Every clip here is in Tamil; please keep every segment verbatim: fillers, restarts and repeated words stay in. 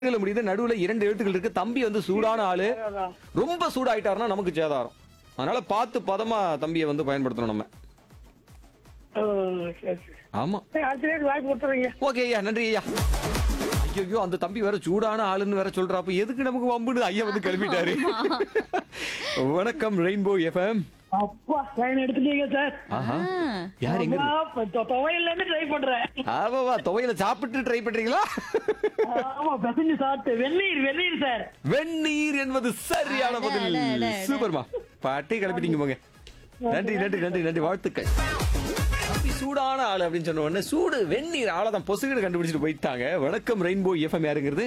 முடியுது நடுவுல இரண்டு எழுத்துக்கள் இருக்கு. தம்பி வந்து சூடான ஆளு. ரொம்ப சூடாயிட்டாருன்னா நமக்கு சேதாரம். அதனால பார்த்து பதமா தம்பியை வந்து பயன்படுத்தணும் நம்ம. ஓ, சரி, சரி. ஆமா. சரி, அடுத்த நேரம் வாய்ப்பு கொடுத்துறீங்க. ஓகே ஐயா, நன்றி ஐயா. ஐயோ, அந்த தம்பி வேற சூடான ஆளுன்னு வேற சொல்றாப்ப எதுக்கு நமக்கு வம்புன்னு ஐயா வந்து கிளம்பிட்டாரு. வணக்கம் ரெயின்போ எஃப்எம். அப்பா லைன் எடுத்துட்டீங்க சார். ஆஹா. யார் எங்க? அப்பா, தொ- துவையல்ல இருந்து ட்ரை பண்றேன். ஆமாவா, துவையில சாப்பிட்டு ட்ரை பண்றீங்களா? ஆமா, பெசஞ்சு சாப்பிட்டு வெந்நீர் வெந்நீர் சார். வெந்நீர் என்பது சரியான பதில். சூப்பர்மா, பாட்டி கிளப்பிட்டீங்க போங்க. நன்றி நன்றி நன்றி நன்றி, வாழ்த்துக்கள். தம்பி சூடான ஆளு அப்படின்னு சொன்ன உடனே சூடு வெந்நீர் ஆளதான் பொசுகிட்டு கண்டுபிடிச்சிட்டு போயிட்டாங்க. வணக்கம் ரெயின்போ எஃப்எம். யாருங்கிறது?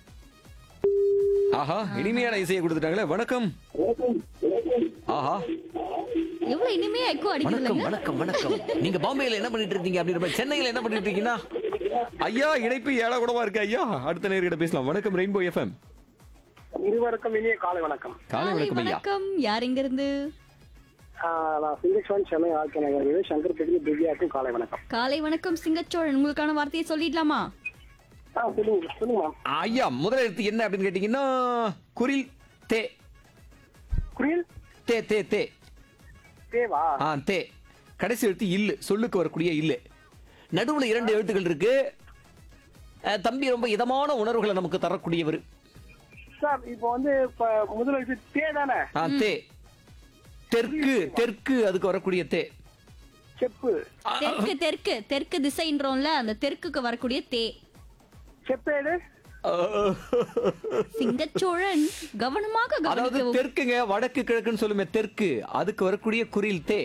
ஆஹா, இனிமையான இசையை கொடுத்துட்டாங்களே. வணக்கம். ஆஹா, எவ்வளவு இனிமையா எக்கோ வணக்கம் அடிக்குதுங்க. வணக்கம் வணக்கம். நீங்க பாம்பேல என்ன பண்ணிட்டு இருக்கீங்க அப்படின்ற மாதிரி, சென்னையில என்ன பண்ணிட்டு இருக்கீங்கன்னா ஐயா இணைப்பு ஏழா கூடவா இருக்கு ஐயா. அடுத்த நேர்கிட்ட பேசலாம். வணக்கம் ரெயின்போ எஃப்எம். இருவருக்கும் இனிய காலை வணக்கம். காலை காலை வணக்கம் ஐயா. வணக்கம். யார் எங்க இருந்து? ஆஹ் நான் சிங்கேஸ்வரன், சென்னை ஆர்கே நகர். சங்கர் பெரிய திவ்யாக்கும் காலை வணக்கம். காலை வணக்கம் சிங்கச்சோழன். உங்களுக்கான வார்த்தையை சொல்லிடலாமா? ஆ சொல்லுங்க சொல்லுங்க. ஐயா, முதல் எழுத்து என்ன அப்படின்னு கேட்டீங்கன்னா குரில் தே. குரில் தே தே தே. தேவா. ஆ, தே. கடைசி எழுத்து இல்லு. சொல்லுக்கு வரக்கூடிய இல்லு. நடுவுல இரண்டு எழுத்துக்கள் இருக்கு. அஹ், தம்பி ரொம்ப இதமான உணர்வுகளை நமக்கு தரக்கூடியவர். சார் இப்போ வந்து இப்ப முதல் எழுத்து தே தானே? ஆ, தே. தெற்கு தெற்கு அதுக்கு வரக்கூடிய தே. செப்பு. தெற்கு தெற்கு தெற்கு திசைன்றோம்ல, அந்த தெற்குக்கு வரக்கூடிய தே. செப்பேடு. சிங்கச்சோழன் கவனமாக அதாவது கவனிக்கவும். தெற்குங்க, வடக்கு கிழக்குன்னு சொல்லுமே, தெற்கு அதுக்கு வரக்கூடிய குரில் தே.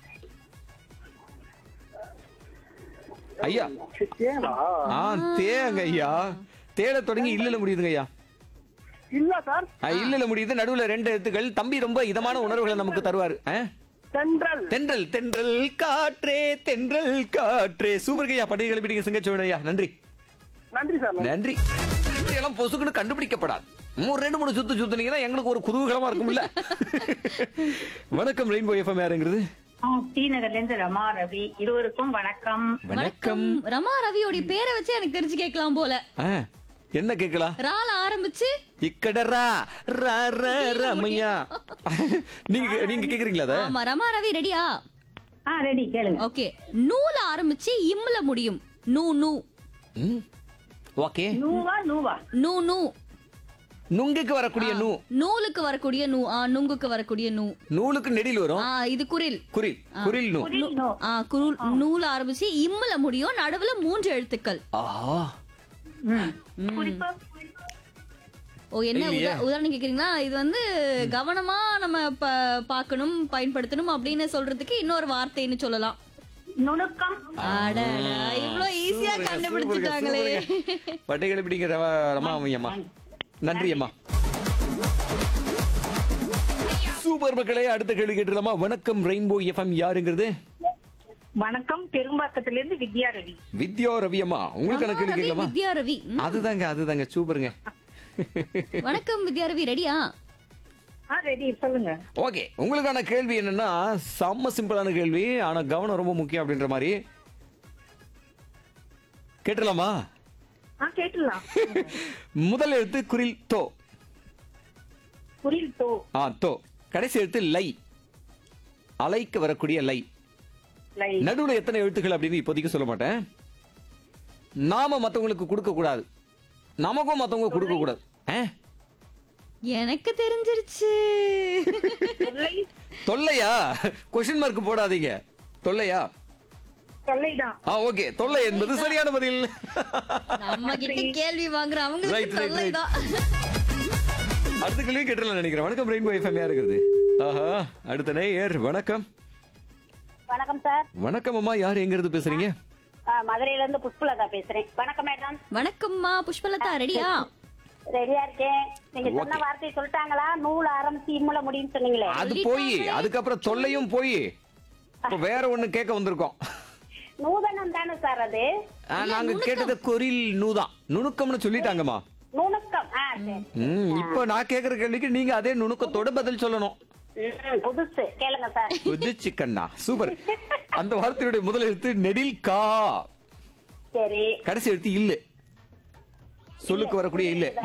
ஐயா, தேவா. ஆ, தேங்க ஐயா. தேட தொடங்கி இல்லல முடியுதுங்க ஐயா. இல்ல சார். ஆ, இல்லல முடியுது. நடுவுல ரெண்டு எழுத்துக்கள். தம்பி ரொம்ப இதமான உணர்வுகளை நமக்கு தருவாரு. ஆ? தென்றல். தென்றல் தென்றல் காற்றே தென்றல் காற்றே. சூப்பர் ஐயா, பண்டிகை கிளப்பிட்டீங்க சிங்கச்சோழன் ஐயா. நன்றி நன்றி சார். நன்றி. எல்லாம் பொசுக்குன்னு கண்டுபிடிக்கப்படாது. மூணு ரெண்டு மூணு சுத்து சுத்துனீங்கன்னா எங்களுக்கு ஒரு குதூகலமா இருக்கும்ல. வணக்கம் ரெயின்போ எஃப்எம். யாருங்கிறது? டி நகர்ல இருந்து ரமா ரவி. இருவருக்கும் வணக்கம். வணக்கம். ரமா ரவியோட பேரை வச்சு எனக்கு தெரிஞ்சு கேட்கலாம் போல. ஆ, என்ன கேட்கலாம்? ரால ஆரம்பிச்சு இக்கடரா ரா ரா ரமையா. நீங்க நீங்க கேக்குறீங்களா அத? ஆமா, ரமா ரவி ரெடியா? ஆ ரெடி, கேளுங்க. ஓகே. நூல ஆரம்பிச்சு இம்ல முடியும். நூ நூ ம், ஓகே. நூவா நூவா நூ நூ. நுங்குக்கு வரக்கூடிய நூ. நூலுக்கு வரக்கூடிய நூ. ஆ, நுங்குக்கு வரக்கூடிய நூ. நூலுக்கு நெடில் வரும். ஆ, இது குரில். குரில் குரில் நூ. குரில் நூ. ஆ, குருல். நூல ஆரம்பிச்சு இம்ல முடியும். நடுவுல மூன்று எழுத்துக்கள். ஆஹா. ம். குறிப்பா ஓ, என்ன இல்லையே. உதா- உதாரணம் கேக்குறீங்களா? இது வந்து கவனமா நம்ம ப- பார்க்கணும், பயன்படுத்தணும் அப்படின்னு சொல்றதுக்கு இன்னொரு வார்த்தைன்னு சொல்லலாம். நுணுக்கம். அடடா, இவ்ளோ ஈஸியா சூப்பருங்க, கண்டுபிடிச்சிட்டாங்களே. சூப்பருங்க. பட்டை கிளப்பிட்டீங்க ரமா- ரமாமணி அம்மா. நன்றி அம்மா. சூப்பர் மக்களே, அடுத்த கேள்வி கேட்டுலாமா? வணக்கம் ரெயின்போ எஃப்எம். யாருங்கிறது? வணக்கம், பெரும்பாக்கத்துல இருந்து வித்யா ரவி. வித்யா ரவி அம்மா. உங்களுக்கான ரமா கேள்வி ரவி, கேட்கலாமா? வித்யா ரவி. ம். அதுதாங்க அதுதாங்க, சூப்பருங்க. வணக்கம் வித்யா ரவி, ரெடியா? ஆ ரெடி, சொல்லுங்க. ஓகே, உங்களுக்கான கேள்வி என்னன்னா செம்ம சிம்பிளான கேள்வி, ஆனா கவனம் ரொம்ப முக்கியம் அப்படின்ற மாதிரி. கேட்டலாமா? ஆ கேட்டுலாம். முதல் எழுத்து குரில் தோ. குரில் தோ. ஆ, தோ. கடைசி எழுத்து லை. அலைக்கு வரக்கூடிய லை. லை. நடுவுல எத்தனை எழுத்துக்கள் அப்படின்னு இப்போதைக்கு சொல்ல மாட்டேன். நாம மத்தவங்களுக்கு கொடுக்க கூடாது, நமக்கும் மத்தவங்க கொடுக்க கூடாது. ஆ? எனக்கு தெரிஞ்சிருச்சு. தொல்லை. தொல்லையா? கொஸ்டின் மார்க் போடாதீங்க. தொல்லையா? தொல்லைதான். ஆ, ஓகே. தொல்லை என்பது சரியான பதில். நம்ம கிட்ட கேள்வி வாங்குற Right, அவங்களுக்கு right, right. தொல்லைதான். அடுத்த கேள்வி கேட்டலாம் நினைக்கிறேன். வணக்கம் ரெயின்போ எஃப்எம். யாருங்கிறது? ஆஹா, அடுத்த நேயர். வணக்கம். வணக்கம் சார். வணக்கம் அம்மா. யார் எங்க இருந்து பேசுறீங்க? ஆ, மதுரையில இருந்து புஷ்பலதா பேசுறேன். வணக்கம் மேடம். வணக்கம்மா புஷ்பலதா, ரெடியா? ரெடியா இருக்கேன். நீங்க சொன்ன Okay. வார்த்தை சொல்லிட்டாங்களா? நூல் ஆரம்பிச்சு இம்முல முடியும்னு சொன்னீங்களே. அது போய் அதுக்கப்புறம் தொல்லையும் போய் இப்ப வேற ஒண்ணு கேட்க வந்திருக்கோம். நூதனம் தானே சார் அது? ஆ, நாங்க கேட்டது கொரில் நூதான். நுணுக்கம்னு சொல்லிட்டாங்கம்மா. நுணுக்கம். ஆ சரி. ம், இப்போ நான் கேக்குற கேள்விக்கு நீங்க அதே நுணுக்கத்தோட பதில் சொல்லணும். ம், புதுசு கேளுங்க சார். புது சிக்கன்னா சூப்பர். அந்த வார்த்தையுடைய முதல் எழுத்து நெடில் கா. சரி. கடைசி எழுத்து இல்லு. சொல்லுக்கு வரக்கூடிய இல்ல.